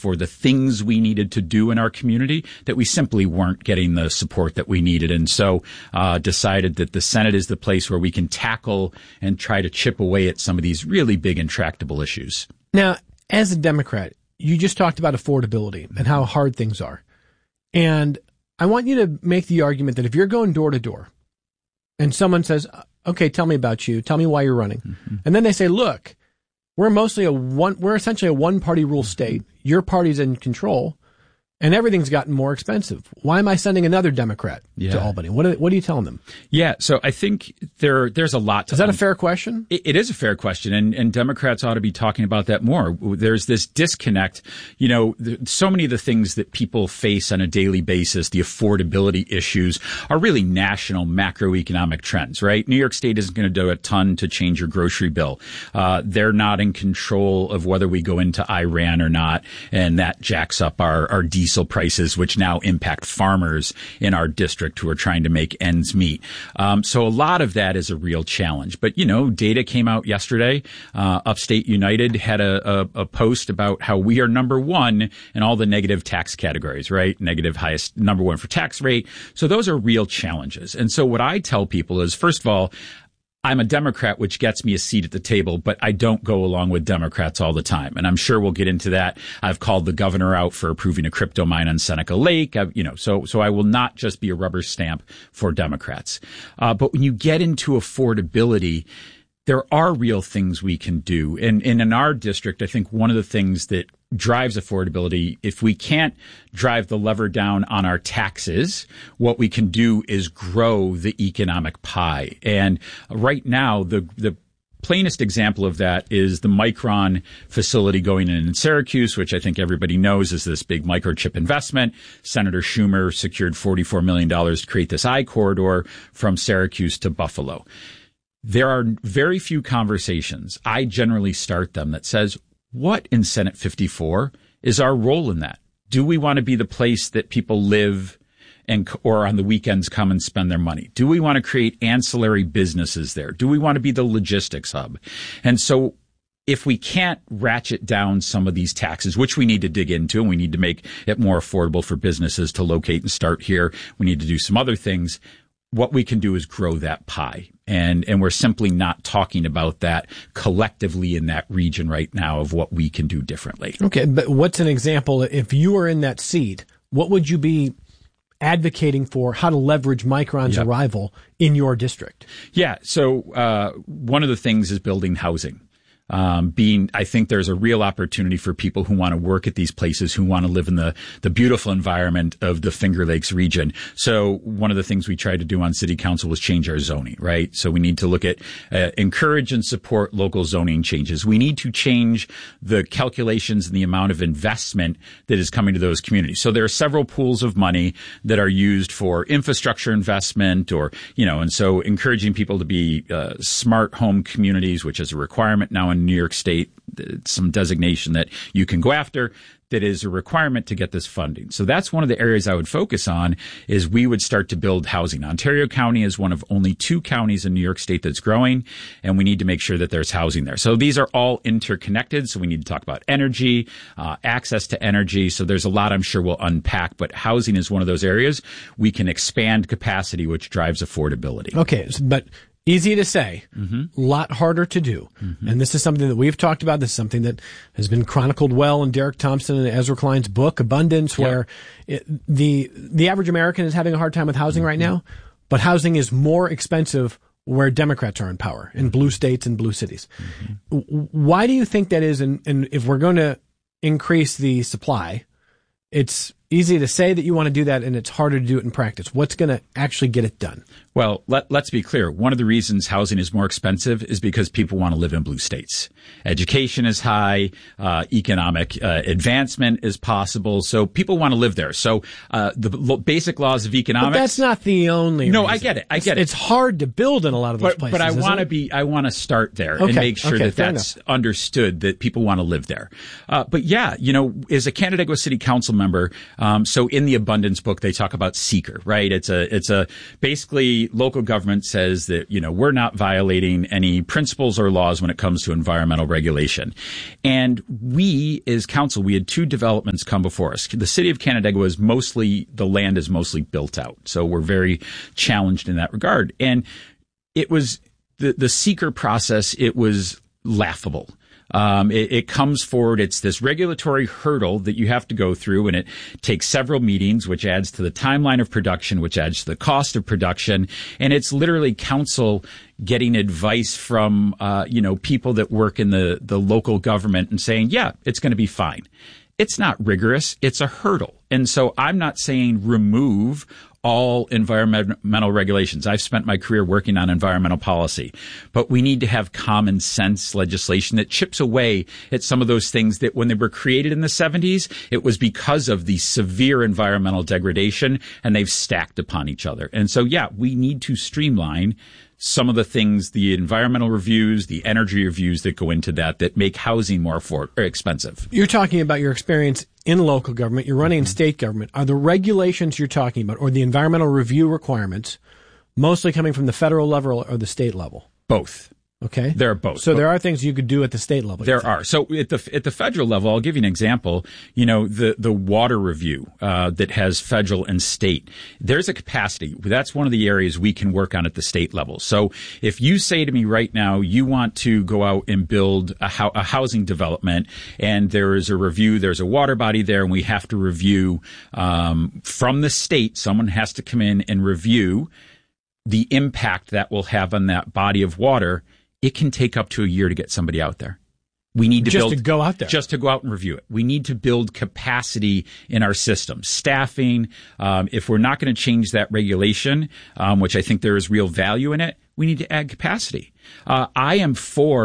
for the things we needed to do in our community, that we simply weren't getting the support that we needed. And so decided that the Senate is the place where we can tackle and try to chip away at some of these really big intractable issues. Now, as a Democrat, you just talked about affordability and how hard things are. And I want you to make the argument that if you're going door to door and someone says, okay, tell me about you, tell me why you're running. Mm-hmm. And then they say, look, we're essentially a one-party rule state. Your party's in control, and everything's gotten more expensive. Why am I sending another Democrat to Albany? What are you telling them? Yeah, so I think there's a lot to... Is that a fair question? It is a fair question, and Democrats ought to be talking about that more. There's this disconnect. You know, so many of the things that people face on a daily basis, the affordability issues, are really national macroeconomic trends, right? New York State isn't going to do a ton to change your grocery bill. They're not in control of whether we go into Iran or not, and that jacks up our diesel prices, which now impact farmers in our district who are trying to make ends meet. So a lot of that is a real challenge. But, you know, data came out yesterday. Upstate United had a post about how we are number one in all the negative tax categories, right? Negative highest, number one for tax rate. So those are real challenges. And so what I tell people is, first of all, I'm a Democrat, which gets me a seat at the table, but I don't go along with Democrats all the time. And I'm sure we'll get into that. I've called the governor out for approving a crypto mine on Seneca Lake. So I will not just be a rubber stamp for Democrats. But when you get into affordability, there are real things we can do. And in our district, I think one of the things that drives affordability, if we can't drive the lever down on our taxes, what we can do is grow the economic pie. And right now, the plainest example of that is the Micron facility going in Syracuse, which I think everybody knows is this big microchip investment. Senator Schumer secured $44 million to create this I-corridor from Syracuse to Buffalo. There are very few conversations, I generally start them, that says, what in Senate 54 is our role in that? Do we want to be the place that people live or on the weekends come and spend their money? Do we want to create ancillary businesses there? Do we want to be the logistics hub? And so if we can't ratchet down some of these taxes, which we need to dig into, and we need to make it more affordable for businesses to locate and start here, we need to do some other things. What we can do is grow that pie. And we're simply not talking about that collectively in that region right now of what we can do differently. Okay, but what's an example? If you were in that seat, what would you be advocating for, how to leverage Micron's arrival in your district? Yeah, so one of the things is building housing. I think there's a real opportunity for people who want to work at these places, who want to live in the beautiful environment of the Finger Lakes region. So one of the things we tried to do on city council was change our zoning, right? So we need to look at, encourage and support local zoning changes. We need to change the calculations and the amount of investment that is coming to those communities. So there are several pools of money that are used for infrastructure investment and so encouraging people to be, smart home communities, which is a requirement now in New York State, some designation that you can go after that is a requirement to get this funding. So that's one of the areas I would focus on, is we would start to build housing. Ontario County is one of only 2 counties in New York State that's growing, and we need to make sure that there's housing there. So these are all interconnected. So we need to talk about energy, access to energy. So there's a lot I'm sure we'll unpack, but housing is one of those areas we can expand capacity, which drives affordability. Okay, but easy to say, lot harder to do. And this is something that we've talked about. This is something that has been chronicled well in Derek Thompson and Ezra Klein's book, Abundance, where the average American is having a hard time with housing right now, but housing is more expensive where Democrats are in power, in blue states and blue cities. Why do you think that is? And if we're going to increase the supply, it's easy to say that you want to do that, and it's harder to do it in practice. What's going to actually get it done? Well, let's be clear. One of the reasons housing is more expensive is because people want to live in blue states. Education is high, economic advancement is possible, so people want to live there. So the basic laws of economics. But that's not the only reason. I get it. It's hard to build in a lot of those places. But I want to start there and make sure that's understood, that people want to live there. But as a candidate with city council member, So in the abundance book, they talk about seeker, right? It's a basically local government says that, we're not violating any principles or laws when it comes to environmental regulation. And we as council, we had two developments come before us. The city of Canandaigua the land is mostly built out. So we're very challenged in that regard. And it was the seeker process. It was laughable. It comes forward. It's this regulatory hurdle that you have to go through, and it takes several meetings, which adds to the timeline of production, which adds to the cost of production. And it's literally council getting advice from, people that work in the local government and saying, yeah, it's going to be fine. It's not rigorous. It's a hurdle. And so I'm not saying remove all environmental regulations. I've spent my career working on environmental policy, but we need to have common sense legislation that chips away at some of those things that when they were created in the 70s, it was because of the severe environmental degradation, and they've stacked upon each other. And so, yeah, we need to streamline some of the things, the environmental reviews, the energy reviews that go into that make housing more expensive. You're talking about your experience in local government. You're running in state government. Are the regulations you're talking about, or the environmental review requirements, mostly coming from the federal level or the state level? Both. Okay. There are both. So there are things you could do at the state level. There are. So at the federal level, I'll give you an example. The water review that has federal and state. There's a capacity. That's one of the areas we can work on at the state level. So if you say to me right now, you want to go out and build a housing development, and there is a review, there's a water body there, and we have to review from the state. Someone has to come in and review the impact that will have on that body of water. It can take up to a year to get somebody out there. We need to to go out there. Just to go out and review it. We need to build capacity in our system. Staffing. If we're not going to change that regulation, which I think there is real value in it, we need to add capacity. I am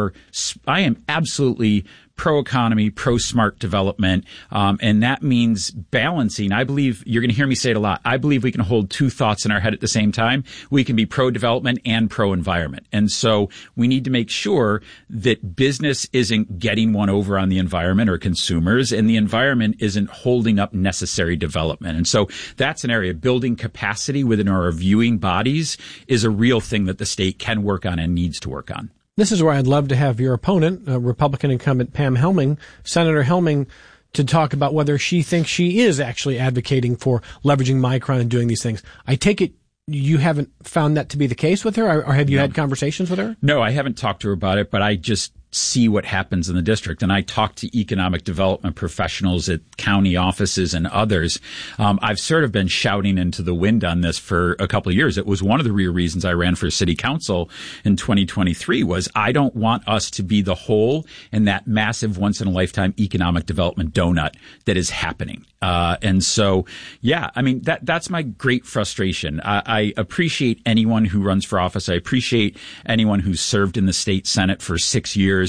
absolutely pro-economy, pro-smart development, and that means balancing. I believe, you're going to hear me say it a lot, I believe we can hold two thoughts in our head at the same time. We can be pro-development and pro-environment. And so we need to make sure that business isn't getting one over on the environment or consumers, and the environment isn't holding up necessary development. And so that's an area. Building capacity within our reviewing bodies is a real thing that the state can work on and needs to work on. This is where I'd love to have your opponent, Republican incumbent Pam Helming, Senator Helming, to talk about whether she thinks she is actually advocating for leveraging Micron and doing these things. I take it you haven't found that to be the case with her, or have you had conversations with her? No, I haven't talked to her about it, but I just see what happens in the district. And I talk to economic development professionals at county offices and others. I've sort of been shouting into the wind on this for a couple of years. It was one of the real reasons I ran for city council in 2023 was I don't want us to be the hole in that massive once in a lifetime economic development donut that is happening. And so, yeah, I mean, that's my great frustration. I appreciate anyone who runs for office. I appreciate anyone who's served in the state Senate for 6 years.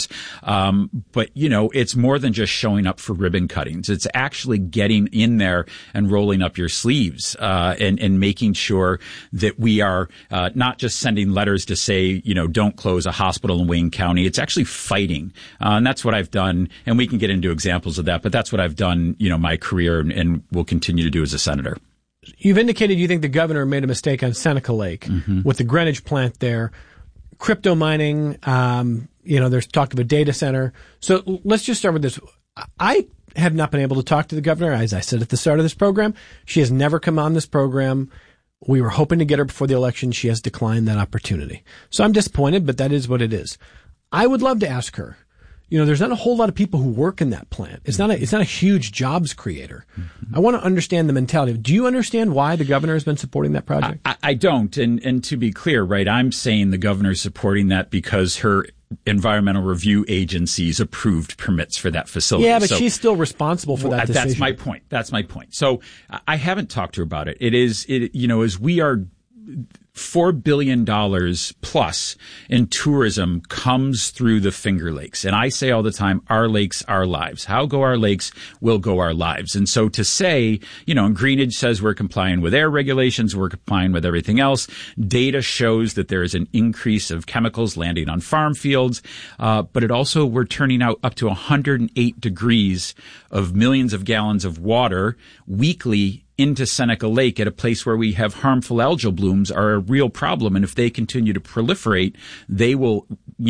But, you know, it's more than just showing up for ribbon cuttings. It's actually getting in there and rolling up your sleeves, and making sure that we are, not just sending letters to say, you know, don't close a hospital in Wayne County. It's actually fighting. And that's what I've done. And we can get into examples of that, but that's what I've done, you know, my career and will continue to do as a senator. You've indicated you think the governor made a mistake on Seneca Lake with the Greenwich plant there. Crypto mining, there's talk of a data center. So let's just start with this. I have not been able to talk to the governor. As I said at the start of this program, she has never come on this program. We were hoping to get her before the election. She has declined that opportunity. So I'm disappointed, but that is what it is. I would love to ask her. You know, there's not a whole lot of people who work in that plant. It's not a huge jobs creator. I want to understand the mentality. Do you understand why the governor has been supporting that project? I don't. And to be clear, right, I'm saying the governor's supporting that because her environmental review agencies approved permits for that facility. Yeah, but she's still responsible for that decision. That's my point. So I haven't talked to her about it. As we are $4 billion plus in tourism comes through the Finger Lakes. And I say all the time, our lakes, our lives. How go our lakes will go our lives. And so to say, and Greenidge says we're complying with air regulations, we're complying with everything else. Data shows that there is an increase of chemicals landing on farm fields. But it also, we're turning out up to 108 degrees of millions of gallons of water weekly into Seneca Lake at a place where we have harmful algal blooms are a real problem. And if they continue to proliferate, they will,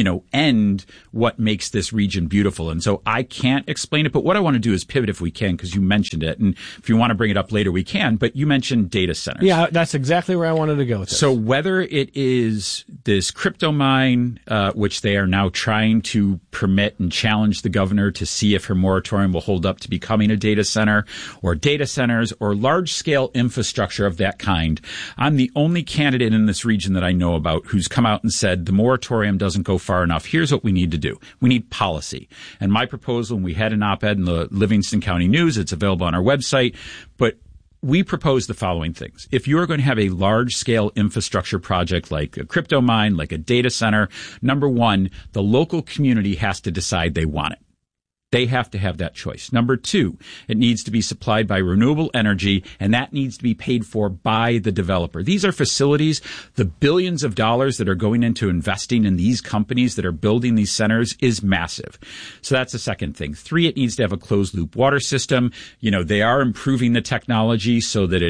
end what makes this region beautiful. And so I can't explain it, but what I want to do is pivot if we can, because you mentioned it. And if you want to bring it up later, we can, but you mentioned data centers. Yeah, that's exactly where I wanted to go with this. So whether it is this crypto mine, which they are now trying to permit and challenge the governor to see if her moratorium will hold up to becoming a data center, or data centers, or large-scale infrastructure of that kind, I'm the only candidate in this region that I know about who's come out and said the moratorium doesn't go far enough. Here's what we need to do. We need policy. And my proposal, and we had an op-ed in the Livingston County News, it's available on our website, but we propose the following things. If you are going to have a large-scale infrastructure project like a crypto mine, like a data center, number one, the local community has to decide they want it. They have to have that choice. Number two, it needs to be supplied by renewable energy, and that needs to be paid for by the developer. These are facilities. The billions of dollars that are going into investing in these companies that are building these centers is massive. So that's the second thing. Three, it needs to have a closed-loop water system. They are improving the technology so that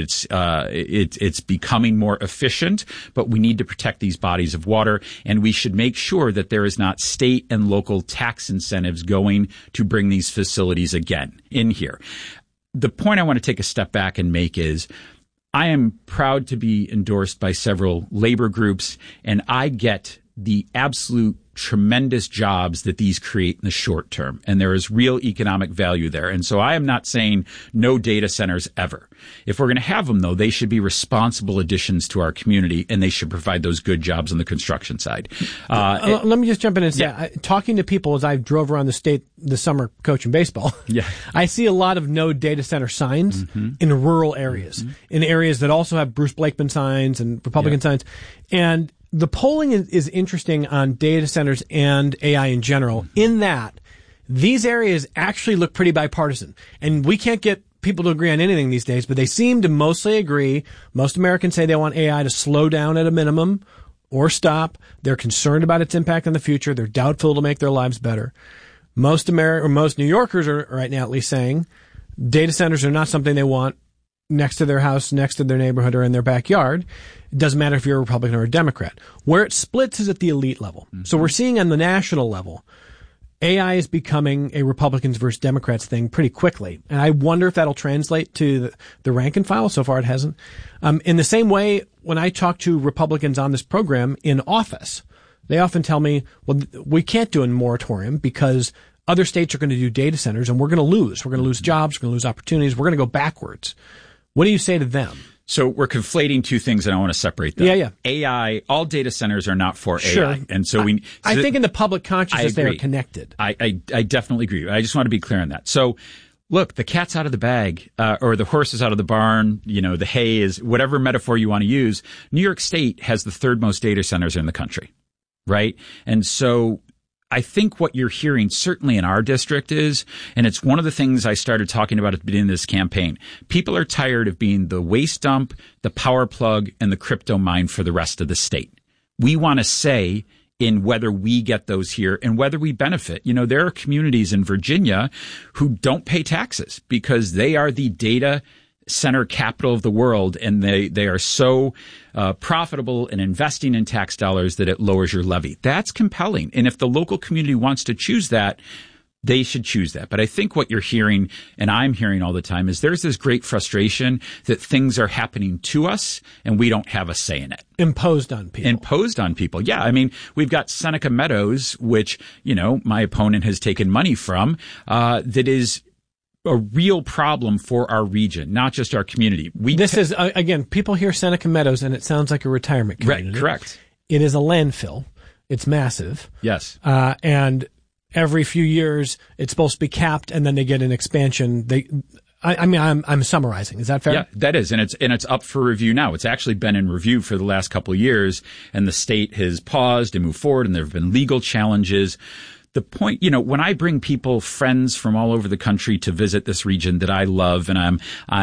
it's becoming more efficient, but we need to protect these bodies of water, and we should make sure that there is not state and local tax incentives going to bring these facilities again in here. The point I want to take a step back and make is I am proud to be endorsed by several labor groups, and I get the absolute tremendous jobs that these create in the short term. And there is real economic value there. And so I am not saying no data centers ever. If we're going to have them, though, they should be responsible additions to our community, and they should provide those good jobs on the construction side. Let me just jump in and say, talking to people as I drove around the state this summer coaching baseball, I see a lot of no data center signs in rural areas, in areas that also have Bruce Blakeman signs and Republican signs. And the polling is interesting on data centers and AI in general, in that these areas actually look pretty bipartisan. And we can't get people to agree on anything these days, but they seem to mostly agree. Most Americans say they want AI to slow down at a minimum or stop. They're concerned about its impact on the future. They're doubtful it'll make their lives better. Most New Yorkers are right now at least saying data centers are not something they want next to their house, next to their neighborhood, or in their backyard. It doesn't matter if you're a Republican or a Democrat. Where it splits is at the elite level. So we're seeing on the national level, AI is becoming a Republicans versus Democrats thing pretty quickly. And I wonder if that'll translate to the rank and file. So far it hasn't. In the same way, when I talk to Republicans on this program in office, they often tell me, well, we can't do a moratorium because other states are going to do data centers and we're going to lose. We're going to lose jobs. We're going to lose opportunities. We're going to go backwards. What do you say to them? So we're conflating two things, and I want to separate them. Yeah. AI, all data centers are not for AI. And so I think in the public consciousness they are connected. I definitely agree. I just want to be clear on that. So look, the cat's out of the bag, or the horse is out of the barn, the hay is, whatever metaphor you want to use. New York State has the third most data centers in the country, right? And so I think what you're hearing, certainly in our district, is, and it's one of the things I started talking about at the beginning of this campaign, people are tired of being the waste dump, the power plug, and the crypto mine for the rest of the state. We want to say in whether we get those here and whether we benefit. There are communities in Virginia who don't pay taxes because they are the data center capital of the world, and they are so profitable in investing in tax dollars that it lowers your levy. That's compelling. And if the local community wants to choose that, they should choose that. But I think what you're hearing, and I'm hearing all the time, is there's this great frustration that things are happening to us and we don't have a say in it. Imposed on people. Yeah. I mean, we've got Seneca Meadows, which, my opponent has taken money from, that is a real problem for our region, not just our community. This is, again, people hear Seneca Meadows and it sounds like a retirement community. Right, correct. It is a landfill. It's massive. Yes. And every few years it's supposed to be capped and then they get an expansion. I mean, I'm summarizing. Is that fair? Yeah, that is. And it's up for review now. It's actually been in review for the last couple of years, and the state has paused and moved forward, and there have been legal challenges. The point, when I bring people, friends from all over the country to visit this region that I love, and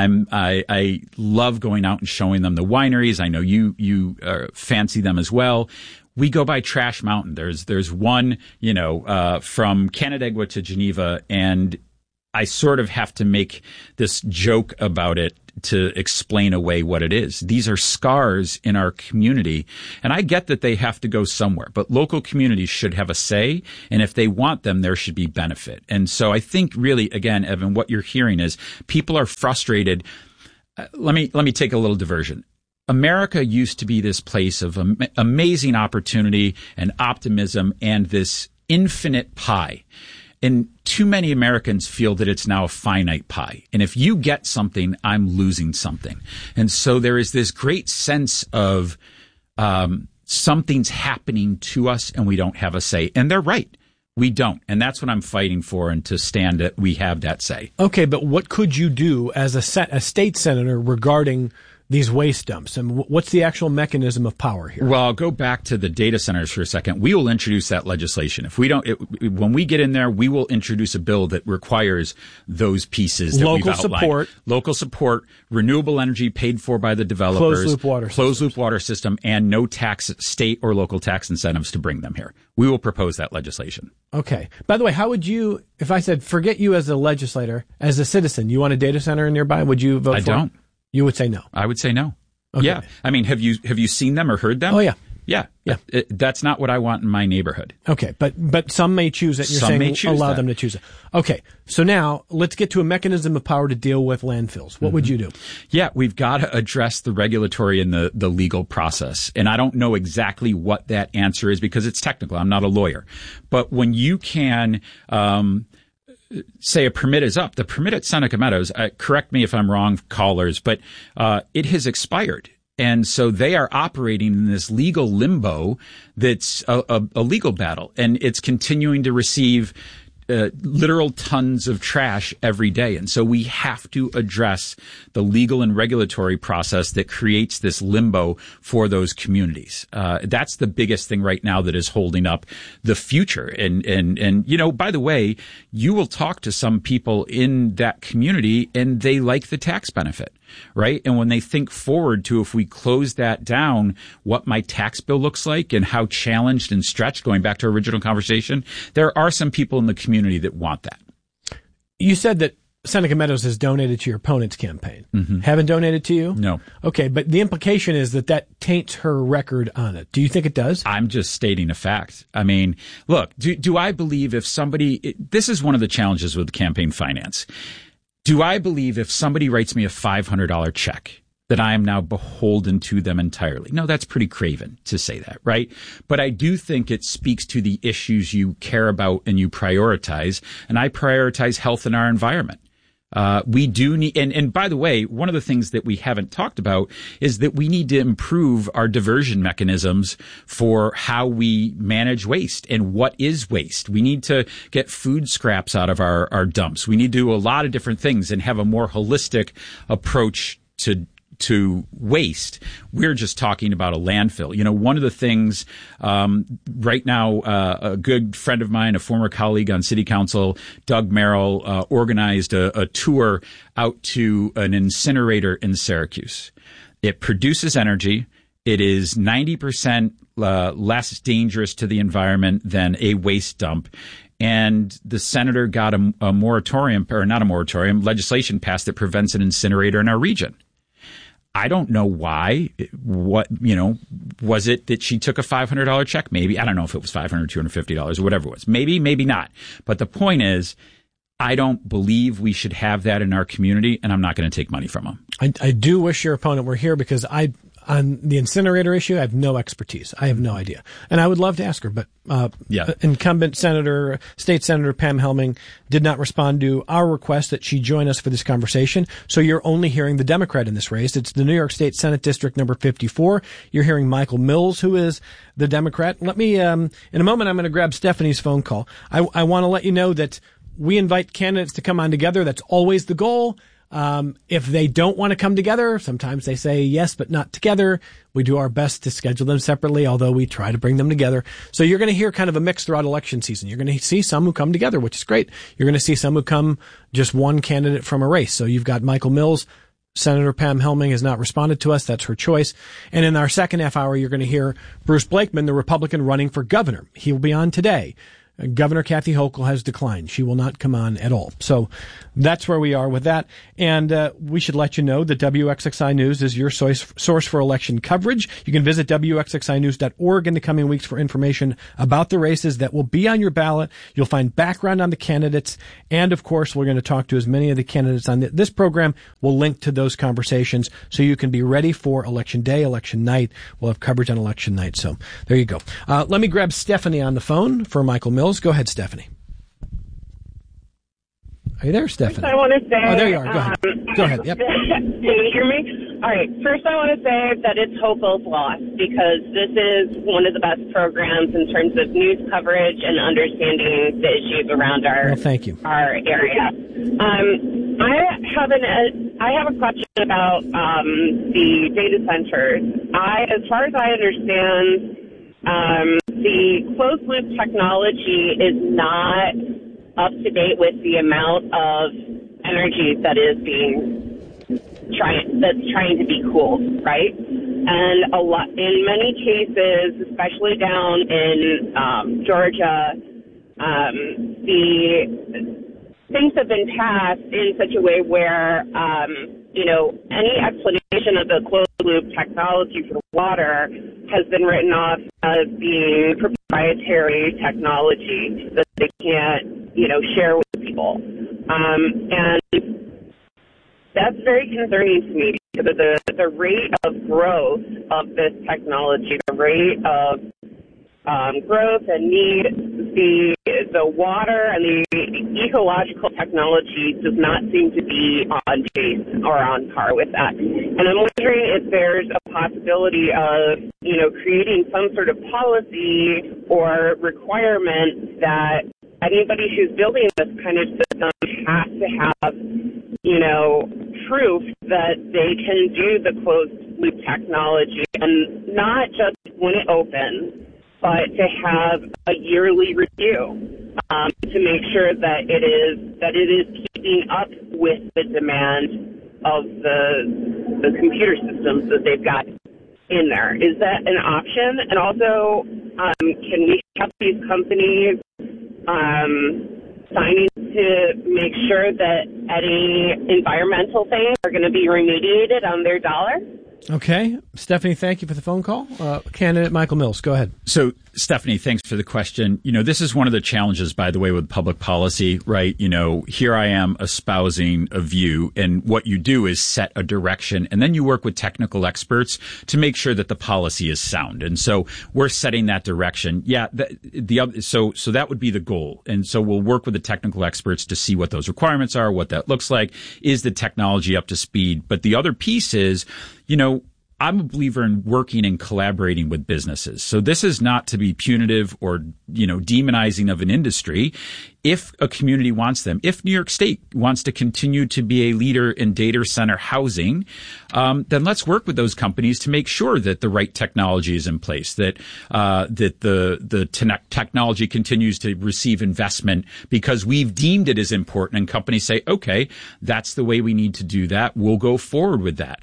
I love going out and showing them the wineries. I know you fancy them as well. We go by Trash Mountain. There's one, from Canandaigua to Geneva, and I sort of have to make this joke about it to explain away what it is. These are scars in our community, and I get that they have to go somewhere, but local communities should have a say, and if they want them, there should be benefit. And so I think really, again, Evan, what you're hearing is people are frustrated. Let me take a little diversion. America used to be this place of amazing opportunity and optimism and this infinite pie. And too many Americans feel that it's now a finite pie. And if you get something, I'm losing something. And so there is this great sense of something's happening to us and we don't have a say. And they're right. We don't. And that's what I'm fighting for, and to stand that we have that say. Okay, but what could you do as a state senator regarding these waste dumps, and what's the actual mechanism of power here? Well, I'll go back to the data centers for a second. We will introduce that legislation. If we don't, when we get in there, we will introduce a bill that requires those pieces that we've outlined. Local support, renewable energy paid for by the developers, closed loop water system, and no tax, state or local tax incentives to bring them here. We will propose that legislation. Okay. By the way, how would you, if I said, forget you as a legislator, as a citizen, you want a data center nearby, would you vote for it? I don't. You would say no. I would say no. Okay. Yeah. I mean, have you seen them or heard them? Oh, yeah. Yeah. That's not what I want in my neighborhood. Okay. But some may choose it. You're saying allow them to choose it. Okay. So now let's get to a mechanism of power to deal with landfills. What would you do? Yeah. We've got to address the regulatory and the legal process. And I don't know exactly what that answer is because it's technical. I'm not a lawyer. But when you can, say a permit is up. The permit at Seneca Meadows, correct me if I'm wrong, callers, but it has expired. And so they are operating in this legal limbo that's a legal battle. And it's continuing to receive literal tons of trash every day. And so we have to address the legal and regulatory process that creates this limbo for those communities. That's the biggest thing right now that is holding up the future. And by the way, you will talk to some people in that community and they like the tax benefit, right? And when they think forward to, if we close that down, what my tax bill looks like and how challenged and stretched, going back to our original conversation, there are some people in the community that want that. You said that Seneca Meadows has donated to your opponent's campaign. Mm-hmm. Haven't donated to you? No. Okay, but the implication is that taints her record on it. Do you think it does? I'm just stating a fact. I mean, look, do I believe if somebody, this is one of the challenges with campaign finance. Do I believe if somebody writes me a $500 check that I am now beholden to them entirely? No, that's pretty craven to say that, right? But I do think it speaks to the issues you care about and you prioritize. And I prioritize health in our environment. We do need, and by the way, one of the things that we haven't talked about is that we need to improve our diversion mechanisms for how we manage waste and what is waste. We need to get food scraps out of our dumps. We need to do a lot of different things and have a more holistic approach to waste. We're just talking about a landfill. One of the things right now, a good friend of mine, a former colleague on city council, Doug Merrill, organized a tour out to an incinerator in Syracuse. It produces energy. It is 90% less dangerous to the environment than a waste dump. And the senator got a moratorium, or not a moratorium, legislation passed that prevents an incinerator in our region. I don't know why. Was it that she took a $500 check? Maybe. I don't know if it was $500, $250 or whatever it was. Maybe, maybe not. But the point is, I don't believe we should have that in our community, and I'm not going to take money from them. I do wish your opponent were here because on the incinerator issue, I have no expertise. I have no idea. And I would love to ask her, but incumbent State Senator Pam Helming did not respond to our request that she join us for this conversation. So you're only hearing the Democrat in this race. It's the New York State Senate District number 54. You're hearing Michael Mills, who is the Democrat. Let me, in a moment, I'm going to grab Stephanie's phone call. I want to let you know that we invite candidates to come on together. That's always the goal. If they don't want to come together, sometimes they say yes, but not together. We do our best to schedule them separately, although we try to bring them together. So you're going to hear kind of a mix throughout election season. You're going to see some who come together, which is great. You're going to see some who come just one candidate from a race. So you've got Michael Mills. Senator Pam Helming has not responded to us. That's her choice. And in our second half hour, you're going to hear Bruce Blakeman, the Republican running for governor. He will be on today. Governor Kathy Hochul has declined. She will not come on at all. So that's where we are with that. And we should let you know that WXXI News is your source for election coverage. You can visit WXXInews.org in the coming weeks for information about the races that will be on your ballot. You'll find background on the candidates. And, of course, we're going to talk to as many of the candidates on this program. We'll link to those conversations so you can be ready for Election Day, Election Night. We'll have coverage on Election Night. So there you go. Let me grab Stephanie on the phone for Michael Mills. Go ahead, Stephanie. Are you there, Stephanie? First, I want to say... Oh, there you are. Go ahead. Go ahead. Yep. Can you hear me? All right. First, I want to say that it's Hochul's loss because this is one of the best programs in terms of news coverage and understanding the issues around our thank you. Our area. I have a question about the data centers. As far as I understand, the closed-loop technology is not up to date with the amount of energy that is trying to be cooled, right? And in many cases, especially down in Georgia, the things have been passed in such a way where any explanation of the closed-loop technology for water has been written off as being proprietary technology that they can't, share with people. And that's very concerning to me because of the rate of growth of this technology, the rate of growth and need, the water and the ecological technology does not seem to be on pace or on par with that. And I'm wondering if there's a possibility of, creating some sort of policy or requirement that anybody who's building this kind of system has to have, proof that they can do the closed loop technology and not just when it opens, but to have a yearly review to make sure that it is keeping up with the demand of the computer systems that they've got in there. Is that an option? And also, can we have these companies signing to make sure that any environmental things are going to be remediated on their dollar? Okay. Stephanie, thank you for the phone call. Candidate Michael Mills, go ahead. So, Stephanie, thanks for the question. This is one of the challenges, by the way, with public policy, right? Here I am espousing a view, and what you do is set a direction, and then you work with technical experts to make sure that the policy is sound. And so we're setting that direction. Yeah, so that would be the goal. And so we'll work with the technical experts to see what those requirements are, what that looks like. Is the technology up to speed? But the other piece is, I'm a believer in working and collaborating with businesses. So this is not to be punitive or, demonizing of an industry. If a community wants them, if New York State wants to continue to be a leader in data center housing, then let's work with those companies to make sure that the right technology is in place, that the technology continues to receive investment because we've deemed it as important, and companies say, okay, that's the way we need to do that. We'll go forward with that.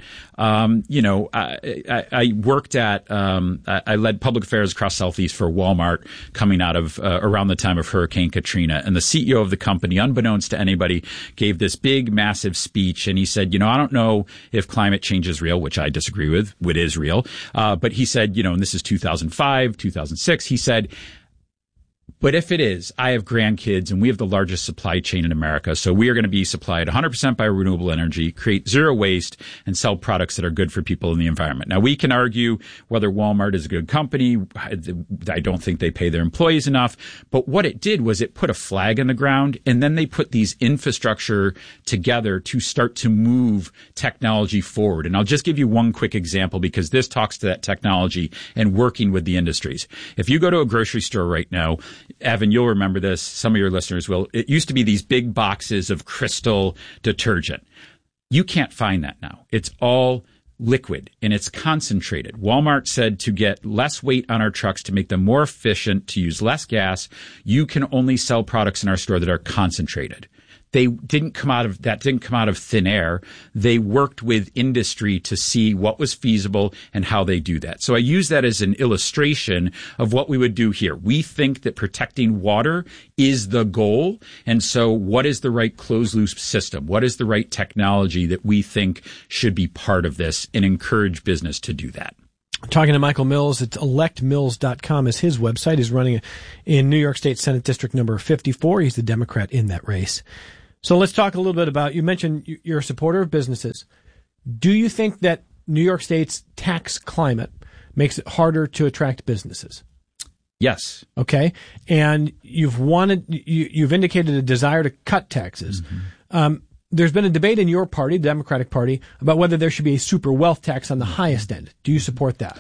I worked at, I led public affairs across Southeast for Walmart coming out of around the time of Hurricane Katrina. And the CEO of the company, unbeknownst to anybody, gave this big, massive speech. And he said, I don't know if climate change is real, which I disagree with. It is real. But he said, and this is 2005, 2006. He said, but if it is, I have grandkids and we have the largest supply chain in America. So we are going to be supplied 100% by renewable energy, create zero waste, and sell products that are good for people in the environment. Now, we can argue whether Walmart is a good company. I don't think they pay their employees enough. But what it did was it put a flag in the ground, and then they put these infrastructure together to start to move technology forward. And I'll just give you one quick example because this talks to that technology and working with the industries. If you go to a grocery store right now, Evan, you'll remember this. Some of your listeners will. It used to be these big boxes of Crystal detergent. You can't find that now. It's all liquid and it's concentrated. Walmart said to get less weight on our trucks, to make them more efficient, to use less gas, you can only sell products in our store that are concentrated. That didn't come out of thin air. They worked with industry to see what was feasible and how they do that. So I use that as an illustration of what we would do here. We think that protecting water is the goal. And so what is the right closed loop system? What is the right technology that we think should be part of this, and encourage business to do that? Talking to Michael Mills, it's electmills.com is his website. He's running in New York State Senate District number 54. He's the Democrat in that race. So let's talk a little bit about, you mentioned you're a supporter of businesses. Do you think that New York State's tax climate makes it harder to attract businesses? Yes. Okay. And you've indicated a desire to cut taxes. Mm-hmm. There's been a debate in your party, the Democratic Party, about whether there should be a super wealth tax on the highest end. Do you support that?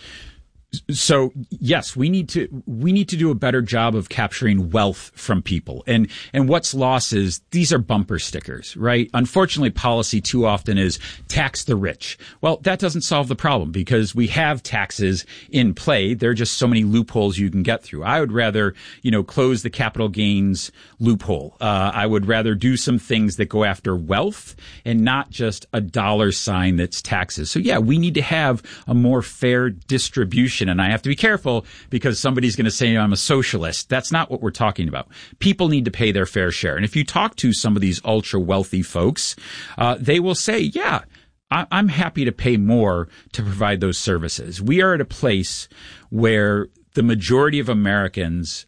So yes, we need to do a better job of capturing wealth from people. And what's lost is these are bumper stickers, right? Unfortunately, policy too often is tax the rich. Well, that doesn't solve the problem, because we have taxes in play. There are just so many loopholes you can get through. I would rather, close the capital gains loophole. I would rather do some things that go after wealth and not just a dollar sign that's taxes. So yeah, we need to have a more fair distribution. And I have to be careful, because somebody's going to say I'm a socialist. That's not what we're talking about. People need to pay their fair share. And if you talk to some of these ultra wealthy folks, they will say, yeah, I'm happy to pay more to provide those services. We are at a place where the majority of Americans,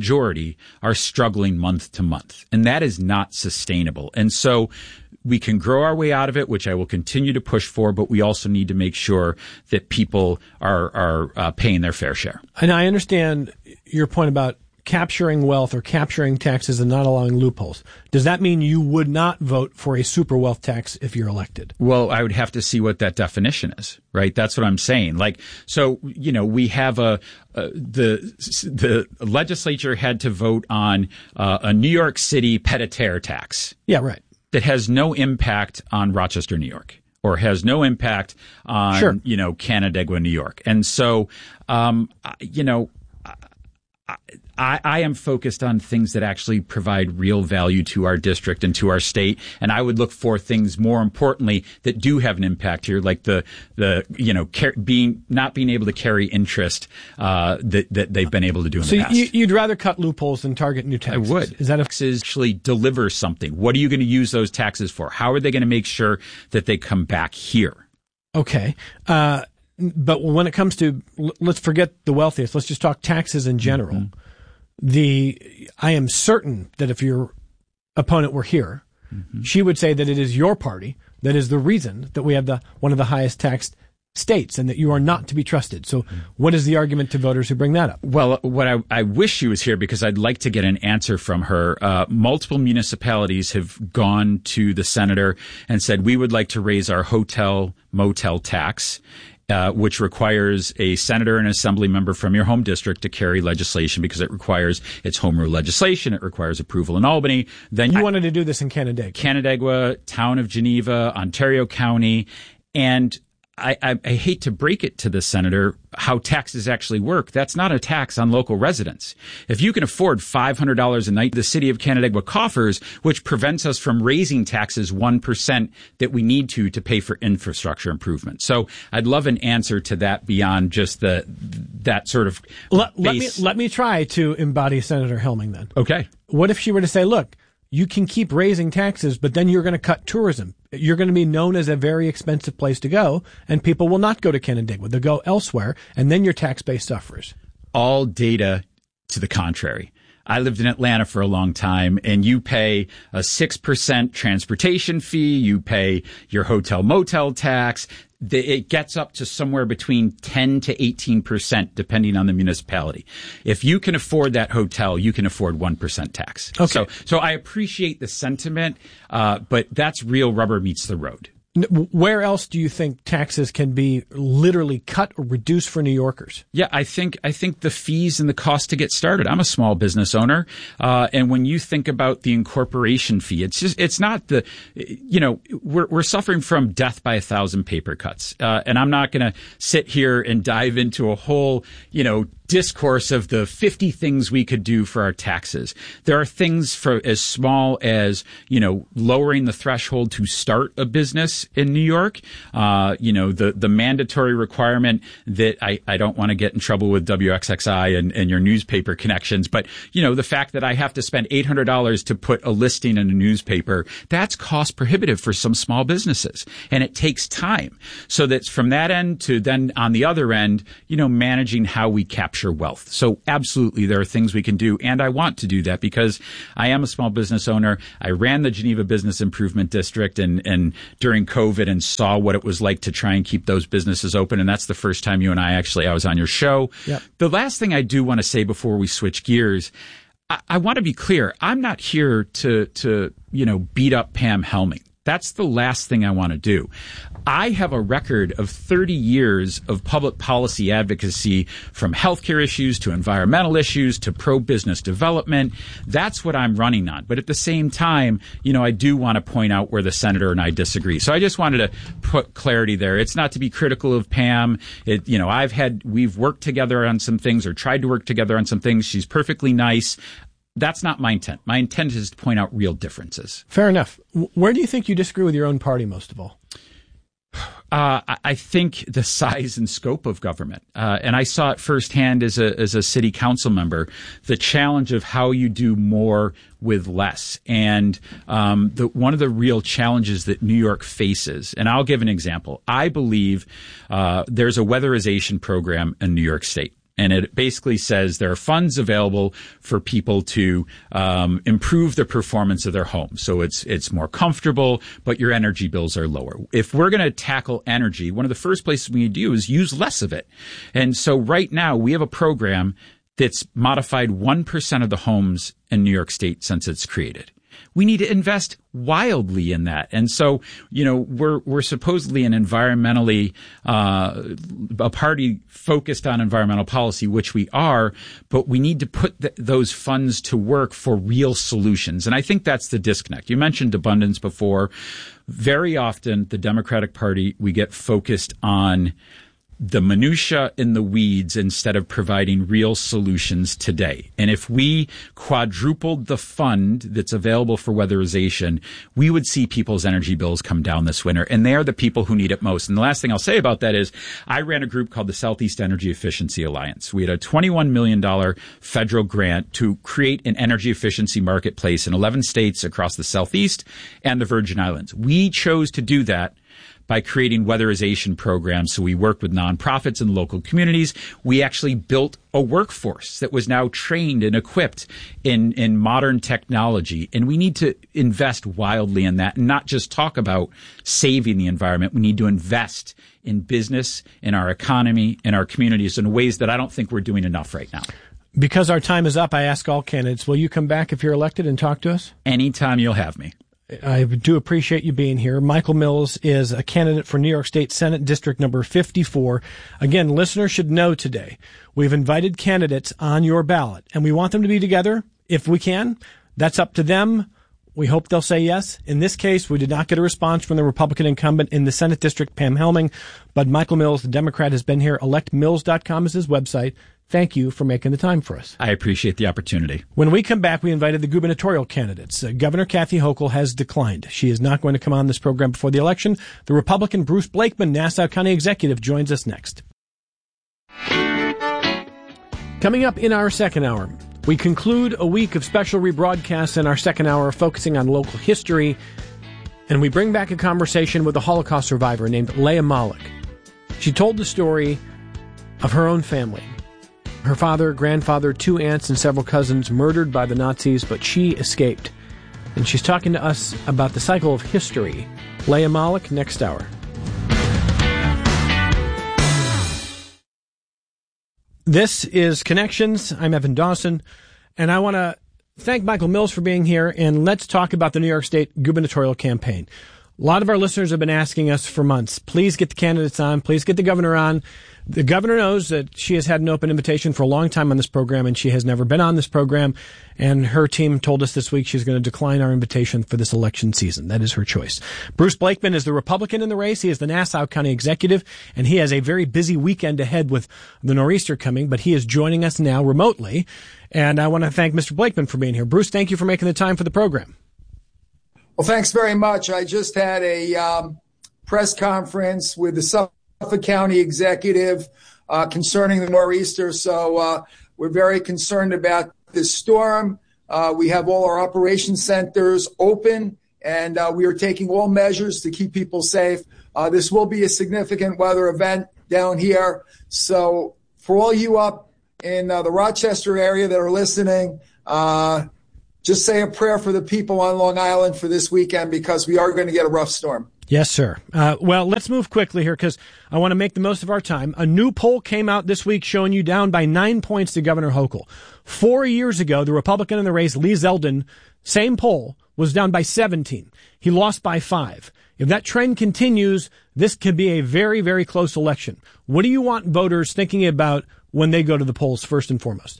are struggling month to month. And that is not sustainable. And so we can grow our way out of it, which I will continue to push for, but we also need to make sure that people are paying their fair share. And I understand your point about capturing wealth or capturing taxes and not allowing loopholes. Does that mean you would not vote for a super wealth tax if you're elected? Well, I would have to see what that definition is, right? That's what I'm saying. We have the legislature had to vote on a New York City pet-a-terre tax. Yeah, right. That has no impact on Rochester, New York, or has no impact on, Canandaigua, New York. And so, I am focused on things that actually provide real value to our district and to our state. And I would look for things, more importantly, that do have an impact here, like not being able to carry interest that they've been able to do in the past. So you'd rather cut loopholes than target new taxes? I would. Is that taxes actually deliver something? What are you going to use those taxes for? How are they going to make sure that they come back here? Okay. But when it comes to, let's forget the wealthiest. Let's just talk taxes in general. Mm-hmm. I am certain that if your opponent were here, mm-hmm. she would say that it is your party that is the reason that we have one of the highest taxed states, and that you are not to be trusted. So what is the argument to voters who bring that up? Well, what I wish she was here, because I'd like to get an answer from her. Multiple municipalities have gone to the senator and said, we would like to raise our hotel motel tax, which requires a senator and assembly member from your home district to carry legislation, because it's home rule legislation. It requires approval in Albany. Then you wanted to do this in Canandaigua, Town of Geneva, Ontario County. And I hate to break it to the senator how taxes actually work. That's not a tax on local residents. If you can afford $500 a night, the city of Canandaigua coffers, which prevents us from raising taxes 1% that we need to pay for infrastructure improvement. So I'd love an answer to that beyond just that sort of base. Let me try to embody Senator Helming then. Okay. What if she were to say, look, you can keep raising taxes, but then you're going to cut tourism. You're going to be known as a very expensive place to go, and people will not go to Canandaigua. They'll go elsewhere, and then your tax base suffers. All data to the contrary. I lived in Atlanta for a long time, and you pay a 6% transportation fee. You pay your hotel motel tax. It gets up to somewhere between 10 to 18%, depending on the municipality. If you can afford that hotel, you can afford 1% tax. Okay. So I appreciate the sentiment, but that's real rubber meets the road. Where else do you think taxes can be literally cut or reduced for New Yorkers? Yeah, I think the fees and the cost to get started. I'm a small business owner, and when you think about the incorporation fee, it's not we're suffering from death by 1,000 paper cuts, and I'm not going to sit here and dive into a whole discourse of the 50 things we could do for our taxes. There are things for as small as, lowering the threshold to start a business in New York. The mandatory requirement that I don't want to get in trouble with WXXI and your newspaper connections, but, the fact that I have to spend $800 to put a listing in a newspaper, that's cost prohibitive for some small businesses. And it takes time. So that's from that end to then on the other end, managing how we capture wealth. So absolutely, there are things we can do. And I want to do that because I am a small business owner. I ran the Geneva Business Improvement District and during COVID and saw what it was like to try and keep those businesses open. And that's the first time you and I was on your show. Yep. The last thing I do want to say before we switch gears, I want to be clear. I'm not here to beat up Pam Helming. That's the last thing I want to do. I have a record of 30 years of public policy advocacy, from healthcare issues to environmental issues to pro-business development. That's what I'm running on. But at the same time, I do want to point out where the senator and I disagree. So I just wanted to put clarity there. It's not to be critical of Pam. We've worked together on some things or tried to work together on some things. She's perfectly nice. That's not my intent. My intent is to point out real differences. Fair enough. Where do you think you disagree with your own party most of all? I think the size and scope of government, and I saw it firsthand as a city council member, the challenge of how you do more with less. And one of the real challenges that New York faces, and I'll give an example. I believe there's a weatherization program in New York State. And it basically says there are funds available for people to improve the performance of their home. So it's more comfortable, but your energy bills are lower. If we're going to tackle energy, one of the first places we need to do is use less of it. And so right now we have a program that's modified 1% of the homes in New York State since it's created. We need to invest wildly in that. And so, we're supposedly an environmentally, a party focused on environmental policy, which we are, but we need to put those funds to work for real solutions. And I think that's the disconnect. You mentioned abundance before. Very often, the Democratic Party, we get focused on the minutia in the weeds instead of providing real solutions today. And if we quadrupled the fund that's available for weatherization, we would see people's energy bills come down this winter. And they are the people who need it most. And the last thing I'll say about that is I ran a group called the Southeast Energy Efficiency Alliance. We had a $21 million federal grant to create an energy efficiency marketplace in 11 states across the Southeast and the Virgin Islands. We chose to do that by creating weatherization programs. So we worked with nonprofits and local communities. We actually built a workforce that was now trained and equipped in modern technology. And we need to invest wildly in that and not just talk about saving the environment. We need to invest in business, in our economy, in our communities in ways that I don't think we're doing enough right now. Because our time is up, I ask all candidates, will you come back if you're elected and talk to us? Anytime you'll have me. I do appreciate you being here. Michael Mills is a candidate for New York State Senate District number 54. Again, listeners should know today, we've invited candidates on your ballot, and we want them to be together if we can. That's up to them. We hope they'll say yes. In this case, we did not get a response from the Republican incumbent in the Senate District, Pam Helming, but Michael Mills, the Democrat, has been here. ElectMills.com is his website. Thank you for making the time for us. I appreciate the opportunity. When we come back, we invited the gubernatorial candidates. Governor Kathy Hochul has declined. She is not going to come on this program before the election. The Republican Bruce Blakeman, Nassau County Executive, joins us next. Coming up in our second hour, we conclude a week of special rebroadcasts in our second hour focusing on local history, and we bring back a conversation with a Holocaust survivor named Leah Malik. She told the story of her own family. Her father, grandfather, 2 aunts, and several cousins murdered by the Nazis, but she escaped. And she's talking to us about the cycle of history. Leah Malik, next hour. This is Connections. I'm Evan Dawson, and I want to thank Michael Mills for being here, and let's talk about the New York State gubernatorial campaign. A lot of our listeners have been asking us for months, please get the candidates on, please get the governor on. The governor knows that she has had an open invitation for a long time on this program, and she has never been on this program. And her team told us this week she's going to decline our invitation for this election season. That is her choice. Bruce Blakeman is the Republican in the race. He is the Nassau County executive, and he has a very busy weekend ahead with the nor'easter coming, but he is joining us now remotely. And I want to thank Mr. Blakeman for being here. Bruce, thank you for making the time for the program. Well, thanks very much. I just had a press conference with the Suffolk County executive concerning the nor'easter. So we're very concerned about this storm. We have all our operation centers open, and we are taking all measures to keep people safe. This will be a significant weather event down here. So for all you up in the Rochester area that are listening, just say a prayer for the people on Long Island for this weekend, because we are going to get a rough storm. Yes, sir. Well, let's move quickly here because I want to make the most of our time. A new poll came out this week showing you down by 9 points to Governor Hochul. 4 years ago, the Republican in the race, Lee Zeldin, same poll, was down by 17. He lost by 5. If that trend continues, this could be a very, very close election. What do you want voters thinking about when they go to the polls first and foremost?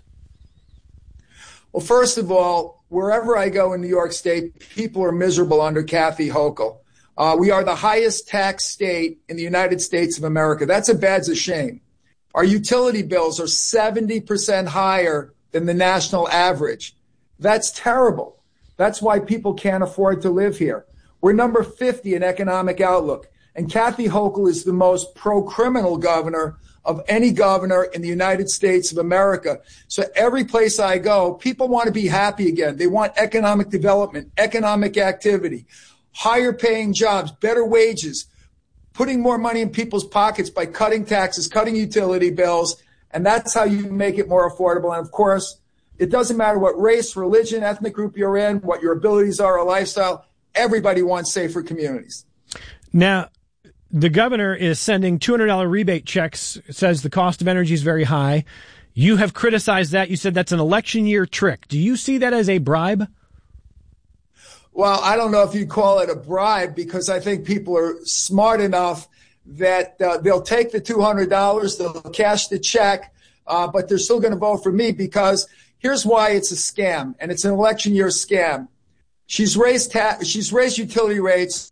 Well, first of all, wherever I go in New York State, people are miserable under Kathy Hochul. We are the highest tax state in the United States of America. That's a bad's a shame. Our utility bills are 70% higher than the national average. That's terrible. That's why people can't afford to live here. We're number 50 in economic outlook. And Kathy Hochul is the most pro-criminal governor of any governor in the United States of America. So every place I go, people want to be happy again. They want economic development, economic activity, higher paying jobs, better wages, putting more money in people's pockets by cutting taxes, cutting utility bills. And that's how you make it more affordable. And of course, it doesn't matter what race, religion, ethnic group you're in, what your abilities are or lifestyle. Everybody wants safer communities. Now, the governor is sending $200 rebate checks. It says the cost of energy is very high. You have criticized that. You said that's an election year trick. Do you see that as a bribe? Well, I don't know if you'd call it a bribe, because I think people are smart enough that they'll take the $200, they'll cash the check, but they're still going to vote for me, because here's why it's a scam, and it's an election year scam. She's raised utility rates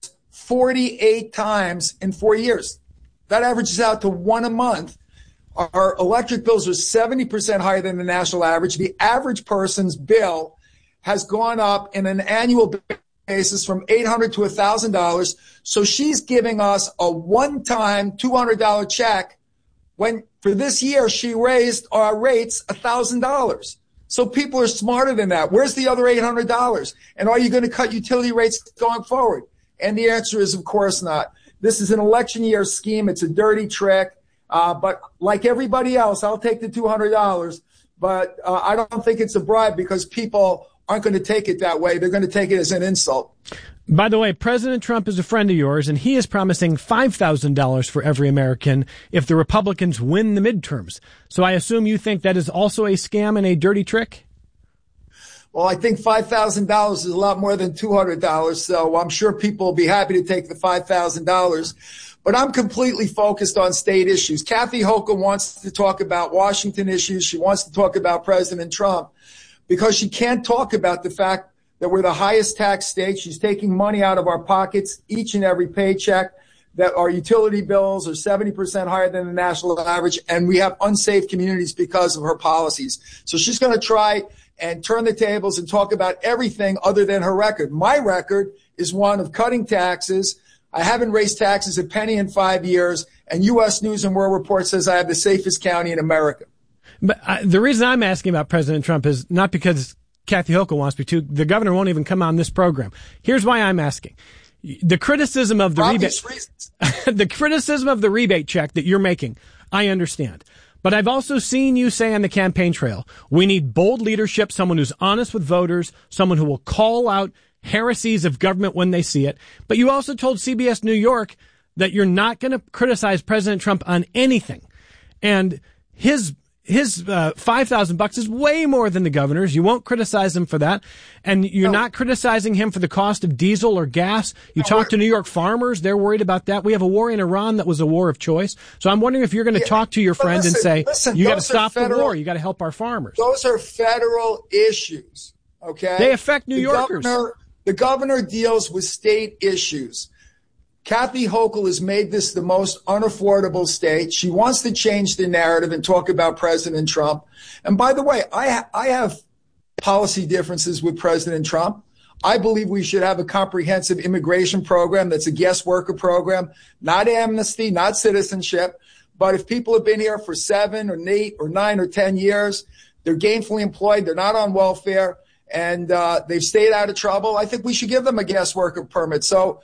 48 times in 4 years. That averages out to one a month. Our electric bills are 70% higher than the national average. The average person's bill has gone up in an annual basis from $800 to $1,000. So she's giving us a one-time $200 check when for this year she raised our rates $1,000. So people are smarter than that. Where's the other $800? And are you going to cut utility rates going forward? And the answer is, of course not. This is an election year scheme. It's a dirty trick. But like everybody else, I'll take the $200. But I don't think it's a bribe, because people aren't going to take it that way. They're going to take it as an insult. By the way, President Trump is a friend of yours, and he is promising $5,000 for every American if the Republicans win the midterms. So I assume you think that is also a scam and a dirty trick? Well, I think $5,000 is a lot more than $200, so I'm sure people will be happy to take the $5,000. But I'm completely focused on state issues. Kathy Hochul wants to talk about Washington issues. She wants to talk about President Trump, because she can't talk about the fact that we're the highest tax state. She's taking money out of our pockets each and every paycheck, that our utility bills are 70% higher than the national average, and we have unsafe communities because of her policies. So she's going to try and turn the tables and talk about everything other than her record. My record is one of cutting taxes. I haven't raised taxes a penny in 5 years, and U.S. News and World Report says I have the safest county in America. But the reason I'm asking about President Trump is not because Kathy Hochul wants me to. The governor won't even come on this program. Here's why I'm asking. The criticism of the the criticism of the rebate check that you're making, I understand. But I've also seen you say on the campaign trail, we need bold leadership, someone who's honest with voters, someone who will call out heresies of government when they see it. But you also told CBS New York that you're not going to criticize President Trump on anything. And his his $5,000 is way more than the governor's. You won't criticize him for that. And you're not criticizing him for the cost of diesel or gas. You talk to New York farmers. They're worried about that. We have a war in Iran that was a war of choice. So I'm wondering if you're going to talk to your friend and say, you got to stop the war. You got to help our farmers. Those are federal issues. Okay. They affect New Yorkers. The governor deals with state issues. Kathy Hochul has made this the most unaffordable state. She wants to change the narrative and talk about President Trump. And by the way, I have policy differences with President Trump. I believe we should have a comprehensive immigration program that's a guest worker program, not amnesty, not citizenship. But if people have been here for 7 or 8 or 9 or 10 years, they're gainfully employed, they're not on welfare, and they've stayed out of trouble, I think we should give them a guest worker permit. So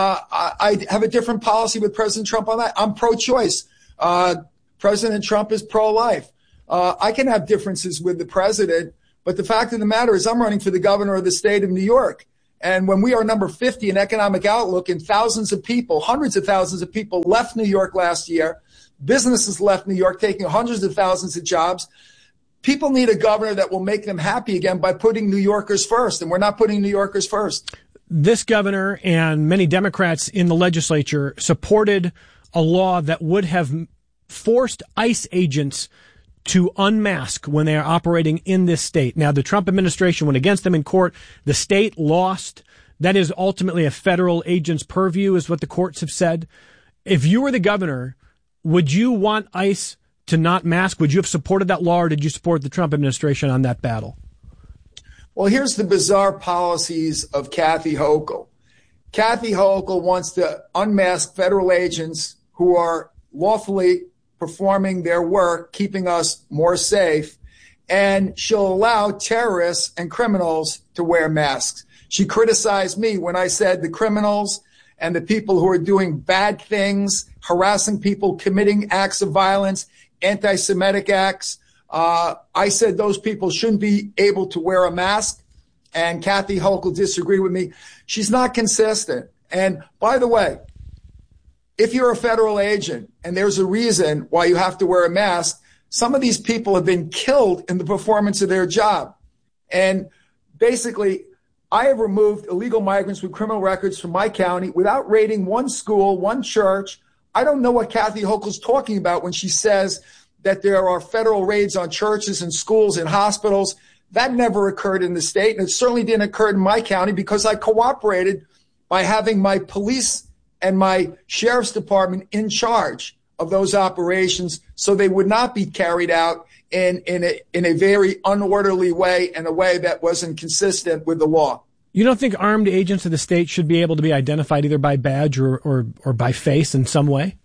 I have a different policy with President Trump on that. I'm pro-choice. President Trump is pro-life. I can have differences with the president, but the fact of the matter is I'm running for the governor of the state of New York. And when we are number 50 in economic outlook and thousands of people, hundreds of thousands of people left New York last year, businesses left New York, taking hundreds of thousands of jobs, people need a governor that will make them happy again by putting New Yorkers first, and we're not putting New Yorkers first. This governor and many Democrats in the legislature supported a law that would have forced ICE agents to unmask when they are operating in this state. Now, the Trump administration went against them in court. The state lost. That is ultimately a federal agent's purview, is what the courts have said. If you were the governor, would you want ICE to not mask? Would you have supported that law, or did you support the Trump administration on that battle? Well, here's the bizarre policies of Kathy Hochul. Kathy Hochul wants to unmask federal agents who are lawfully performing their work, keeping us more safe, and she'll allow terrorists and criminals to wear masks. She criticized me when I said the criminals and the people who are doing bad things, harassing people, committing acts of violence, anti-Semitic acts. I said those people shouldn't be able to wear a mask, and Kathy Hochul disagreed with me. She's not consistent. And by the way, if you're a federal agent and there's a reason why you have to wear a mask, some of these people have been killed in the performance of their job. And basically, I have removed illegal migrants with criminal records from my county without raiding one school, one church. I don't know what Kathy Hochul's talking about when she says that there are federal raids on churches and schools and hospitals. That never occurred in the state, and it certainly didn't occur in my county because I cooperated by having my police and my sheriff's department in charge of those operations so they would not be carried out in a very unorderly way, and a way that wasn't consistent with the law. You don't think armed agents of the state should be able to be identified either by badge or by face in some way?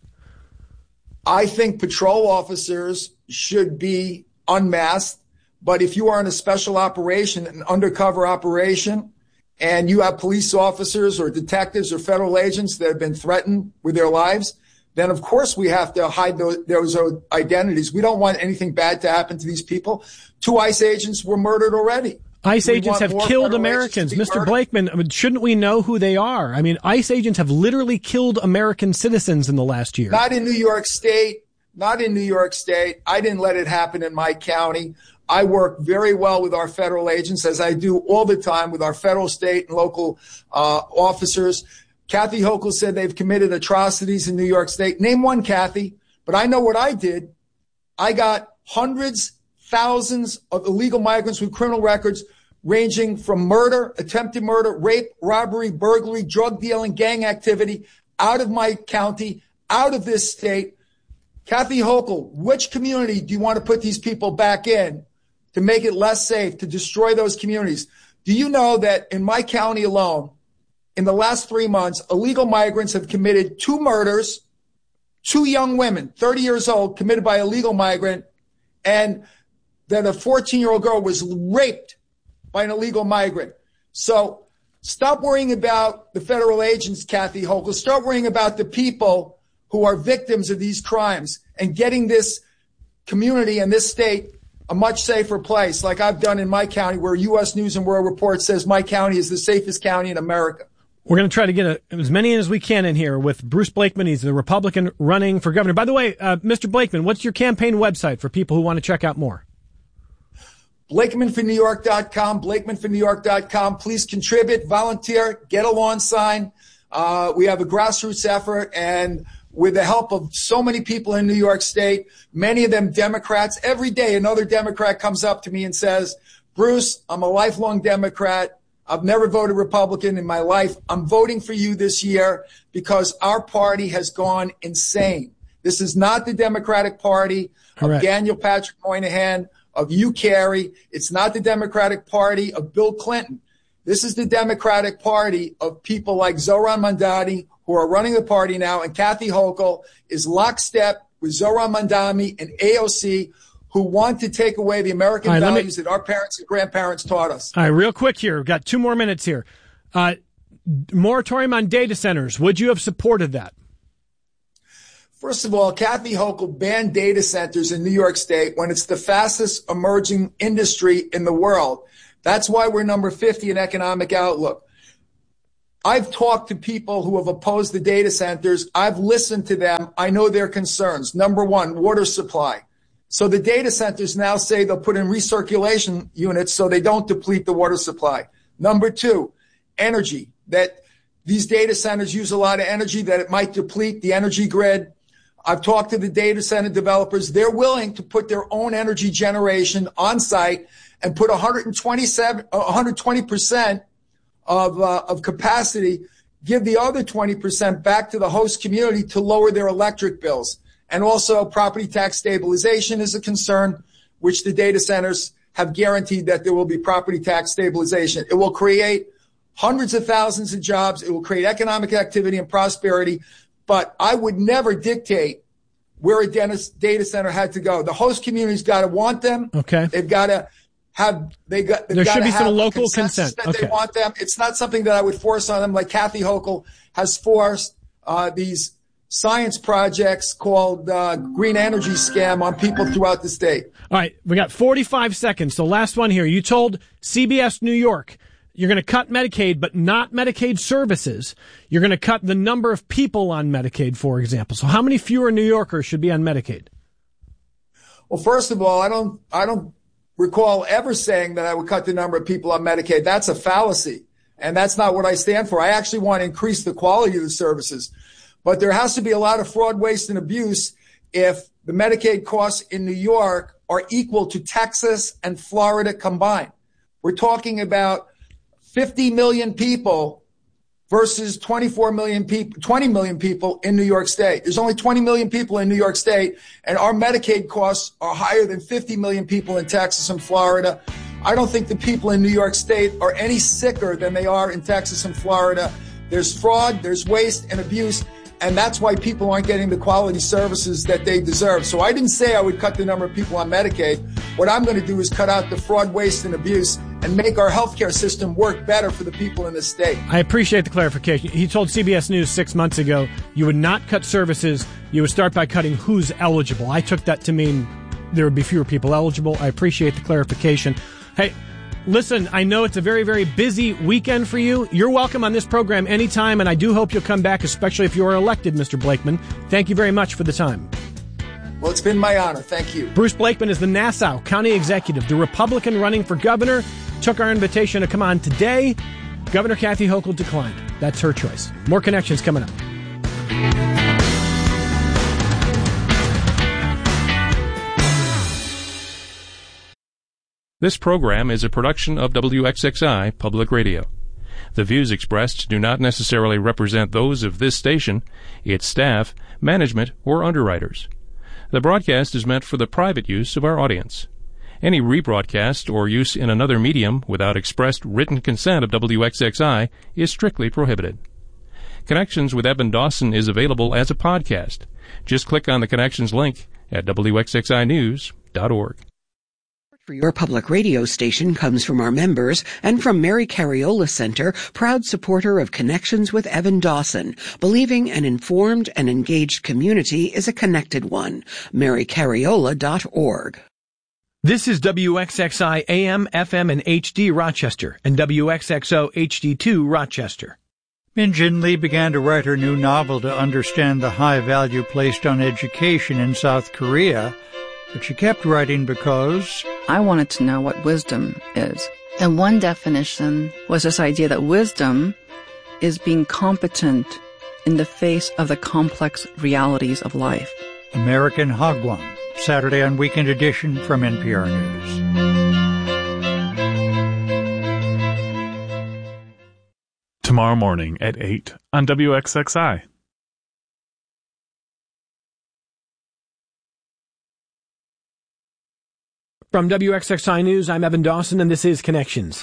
I think patrol officers should be unmasked, but if you are in a special operation, an undercover operation, and you have police officers or detectives or federal agents that have been threatened with their lives, then of course we have to hide those identities. We don't want anything bad to happen to these people. 2 ICE agents were murdered already. ICE agents have killed Americans. Mr. Blakeman, shouldn't we know who they are? I mean, ICE agents have literally killed American citizens in the last year. Not in New York State. Not in New York State. I didn't let it happen in my county. I work very well with our federal agents, as I do all the time with our federal, state, and local officers. Kathy Hochul said they've committed atrocities in New York State. Name one, Kathy. But I know what I did. I got hundreds, thousands of illegal migrants with criminal records ranging from murder, attempted murder, rape, robbery, burglary, drug dealing, gang activity out of my county, out of this state. Kathy Hochul, which community do you want to put these people back in to make it less safe, to destroy those communities? Do you know that in my county alone, in the last 3 months, illegal migrants have committed 2 murders, 2 young women, 30 years old, committed by illegal migrant, and that a 14-year-old girl was raped by an illegal migrant. So stop worrying about the federal agents, Kathy Hochul. Start worrying about the people who are victims of these crimes and getting this community and this state a much safer place, like I've done in my county, where U.S. News and World Report says my county is the safest county in America. We're going to try to get as many as we can in here with Bruce Blakeman. He's the Republican running for governor. By the way, Mr. Blakeman, what's your campaign website for people who want to check out more? BlakemanForNewYork.com, BlakemanForNewYork.com. Please contribute, volunteer, get a lawn sign. We have a grassroots effort, and with the help of so many people in New York State, many of them Democrats, every day another Democrat comes up to me and says, Bruce, I'm a lifelong Democrat. I've never voted Republican in my life. I'm voting for you this year because our party has gone insane. This is not the Democratic Party of Daniel Patrick Moynihan, of you, Kerry. It's not the Democratic Party of Bill Clinton. This is the Democratic Party of people like Zohran Mamdani, who are running the party now, and Kathy Hochul is lockstep with Zohran Mamdani and AOC, who want to take away the American values that our parents and grandparents taught us. All right, real quick here. We've got 2 more minutes here. Moratorium on data centers. Would you have supported that? First of all, Kathy Hochul banned data centers in New York State when it's the fastest emerging industry in the world. That's why we're number 50 in economic outlook. I've talked to people who have opposed the data centers. I've listened to them. I know their concerns. Number one, water supply. So the data centers now say they'll put in recirculation units so they don't deplete the water supply. Number two, energy, that these data centers use a lot of energy, that it might deplete the energy grid. I've talked to the data center developers. They're willing to put their own energy generation on site and put 120% of capacity, give the other 20% back to the host community to lower their electric bills. And also property tax stabilization is a concern, which the data centers have guaranteed that there will be property tax stabilization. It will create hundreds of thousands of jobs. It will create economic activity and prosperity. But I would never dictate where a data center had to go. The host community's got to want them. Okay. They've got to have, there should be some local consent. That they want them. It's not something that I would force on them, like Kathy Hochul has forced these science projects called green energy scam on people throughout the state. All right, we got 45 seconds. So last one here. You told CBS New York you're going to cut Medicaid, but not Medicaid services. You're going to cut the number of people on Medicaid, for example. So how many fewer New Yorkers should be on Medicaid? Well, first of all, I don't recall ever saying that I would cut the number of people on Medicaid. That's a fallacy, and that's not what I stand for. I actually want to increase the quality of the services. But there has to be a lot of fraud, waste, and abuse if the Medicaid costs in New York are equal to Texas and Florida combined. We're talking about 50 million people versus 24 million people, 20 million people in New York State. There's only 20 million people in New York State, and our Medicaid costs are higher than 50 million people in Texas and Florida. I don't think the people in New York State are any sicker than they are in Texas and Florida. There's fraud, there's waste and abuse. And that's why people aren't getting the quality services that they deserve. So I didn't say I would cut the number of people on Medicaid. What I'm going to do is cut out the fraud, waste, and abuse and make our healthcare system work better for the people in the state. I appreciate the clarification. He told CBS News 6 months ago you would not cut services. You would start by cutting who's eligible. I took that to mean there would be fewer people eligible. I appreciate the clarification. Hey, listen, I know it's a very, very busy weekend for you. You're welcome on this program anytime, and I do hope you'll come back, especially if you are elected, Mr. Blakeman. Thank you very much for the time. Well, it's been my honor. Thank you. Bruce Blakeman is the Nassau County Executive, the Republican running for governor. Took our invitation to come on today. Governor Kathy Hochul declined. That's her choice. More Connections coming up. This program is a production of WXXI Public Radio. The views expressed do not necessarily represent those of this station, its staff, management, or underwriters. The broadcast is meant for the private use of our audience. Any rebroadcast or use in another medium without expressed written consent of WXXI is strictly prohibited. Connections with Evan Dawson is available as a podcast. Just click on the Connections link at WXXInews.org. For your public radio station comes from our members and from Mary Cariola Center, proud supporter of Connections with Evan Dawson, believing an informed and engaged community is a connected one. MaryCariola.org. This is WXXI AM, FM, and HD Rochester, and WXXO HD2 Rochester. Min Jin Lee began to write her new novel to understand the high value placed on education in South Korea, but she kept writing because I wanted to know what wisdom is. And one definition was this idea that wisdom is being competent in the face of the complex realities of life. American Hagwon, Saturday on Weekend Edition from NPR News. Tomorrow morning at 8 on WXXI. From WXXI News, I'm Evan Dawson, and this is Connections.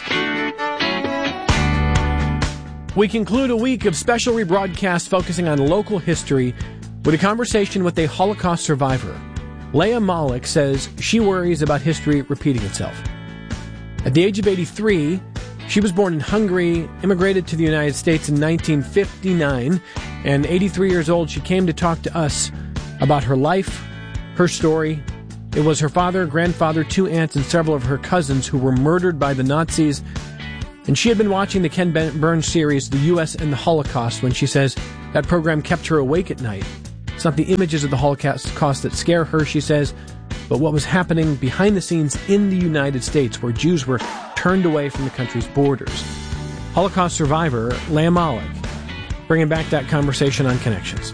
We conclude a week of special rebroadcasts focusing on local history with a conversation with a Holocaust survivor. Leah Malik says she worries about history repeating itself. At the age of 83, she was born in Hungary, immigrated to the United States in 1959, and 83 years old, she came to talk to us about her life, her story. It was her father, grandfather, 2 aunts, and several of her cousins who were murdered by the Nazis. And she had been watching the Ken Burns series, The U.S. and the Holocaust, when she says that program kept her awake at night. It's not the images of the Holocaust that scare her, she says, but what was happening behind the scenes in the United States, where Jews were turned away from the country's borders. Holocaust survivor Leah Malik, bringing back that conversation on Connections.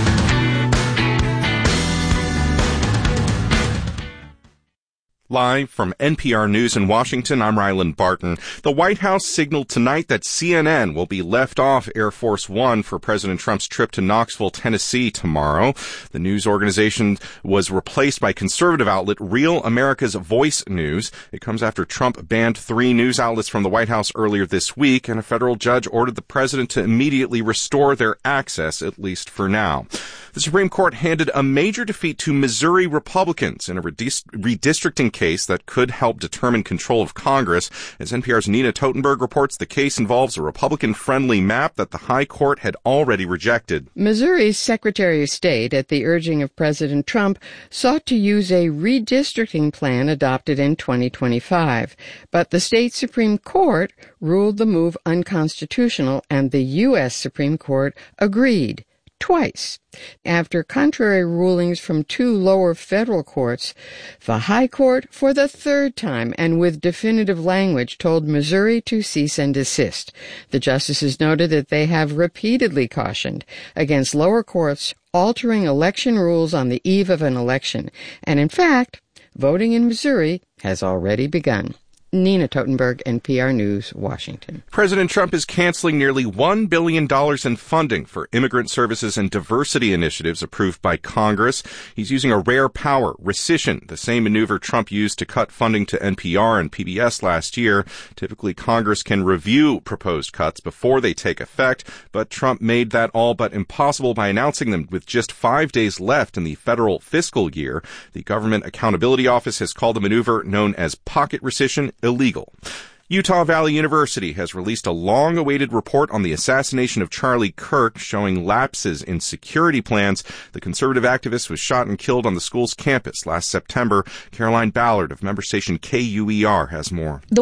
Live from NPR News in Washington, I'm Ryland Barton. The White House signaled tonight that CNN will be left off Air Force One for President Trump's trip to Knoxville, Tennessee tomorrow. The news organization was replaced by conservative outlet Real America's Voice News. It comes after Trump banned 3 news outlets from the White House earlier this week, and a federal judge ordered the president to immediately restore their access, at least for now. The Supreme Court handed a major defeat to Missouri Republicans in a redistricting case that could help determine control of Congress. As NPR's Nina Totenberg reports, the case involves a Republican-friendly map that the High Court had already rejected. Missouri's Secretary of State, at the urging of President Trump, sought to use a redistricting plan adopted in 2025. But the state Supreme Court ruled the move unconstitutional, and the U.S. Supreme Court agreed. Twice. After contrary rulings from 2 lower federal courts, the High Court, for the 3rd time and with definitive language, told Missouri to cease and desist. The justices noted that they have repeatedly cautioned against lower courts altering election rules on the eve of an election. And in fact, voting in Missouri has already begun. Nina Totenberg, NPR News, Washington. President Trump is canceling nearly $1 billion in funding for immigrant services and diversity initiatives approved by Congress. He's using a rare power, rescission, the same maneuver Trump used to cut funding to NPR and PBS last year. Typically, Congress can review proposed cuts before they take effect, but Trump made that all but impossible by announcing them with just 5 days left in the federal fiscal year. The Government Accountability Office has called the maneuver, known as pocket rescission, illegal. Utah Valley University has released a long-awaited report on the assassination of Charlie Kirk, showing lapses in security plans. The conservative activist was shot and killed on the school's campus last September. Caroline Ballard of member station KUER has more. The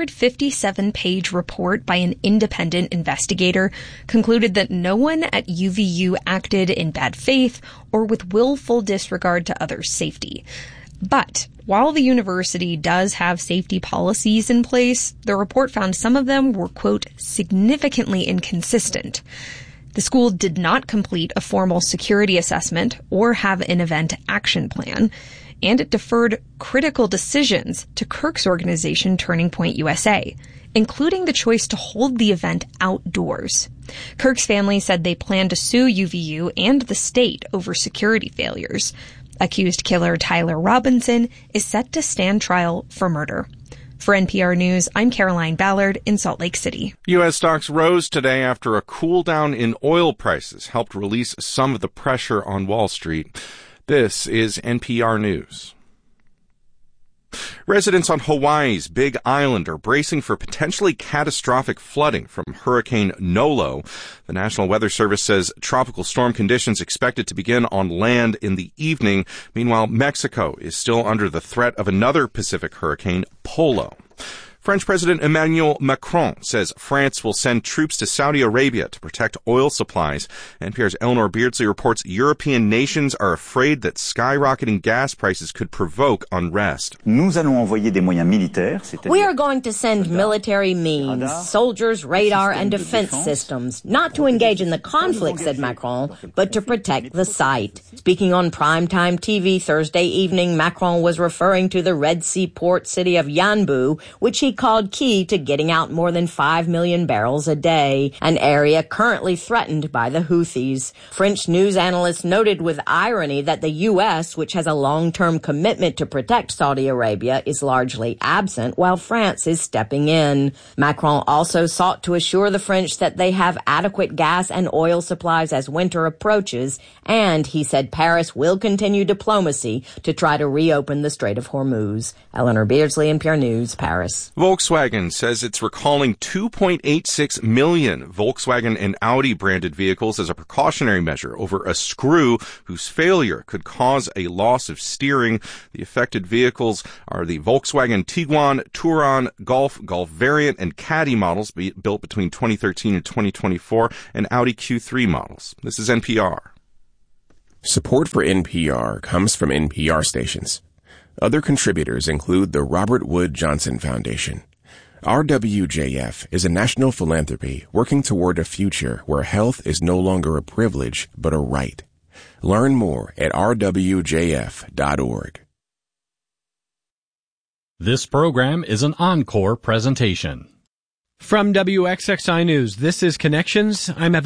157-page report by an independent investigator concluded that no one at UVU acted in bad faith or with willful disregard to others' safety. But while the university does have safety policies in place, the report found some of them were, quote, significantly inconsistent. The school did not complete a formal security assessment or have an event action plan, and it deferred critical decisions to Kirk's organization, Turning Point USA, including the choice to hold the event outdoors. Kirk's family said they plan to sue UVU and the state over security failures. Accused killer Tyler Robinson is set to stand trial for murder. For NPR News, I'm Caroline Ballard in Salt Lake City. U.S. stocks rose today after a cool down in oil prices helped release some of the pressure on Wall Street. This is NPR News. Residents on Hawaii's Big Island are bracing for potentially catastrophic flooding from Hurricane Nolo. The National Weather Service says tropical storm conditions expected to begin on land in the evening. Meanwhile, Mexico is still under the threat of another Pacific hurricane, Polo. French President Emmanuel Macron says France will send troops to Saudi Arabia to protect oil supplies. NPR's Eleanor Beardsley reports European nations are afraid that skyrocketing gas prices could provoke unrest. We are going to send military means, soldiers, radar, and defense systems, not to engage in the conflict, said Macron, but to protect the site. Speaking on primetime TV Thursday evening, Macron was referring to the Red Sea port city of Yanbu, which he called key to getting out more than 5 million barrels a day, an area currently threatened by the Houthis. French news analysts noted with irony that the U.S., which has a long-term commitment to protect Saudi Arabia, is largely absent, while France is stepping in. Macron also sought to assure the French that they have adequate gas and oil supplies as winter approaches, and he said Paris will continue diplomacy to try to reopen the Strait of Hormuz. Eleanor Beardsley, NPR News, Paris. Volkswagen says it's recalling 2.86 million Volkswagen and Audi branded vehicles as a precautionary measure over a screw whose failure could cause a loss of steering. The affected vehicles are the Volkswagen Tiguan, Touran, Golf variant, and Caddy models built between 2013 and 2024, and Audi Q3 models. This is NPR. Support for NPR comes from NPR stations. Other contributors include the Robert Wood Johnson Foundation. RWJF is a national philanthropy working toward a future where health is no longer a privilege but a right. Learn more at rwjf.org. This program is an encore presentation. From WXXI News, this is Connections. I'm Evan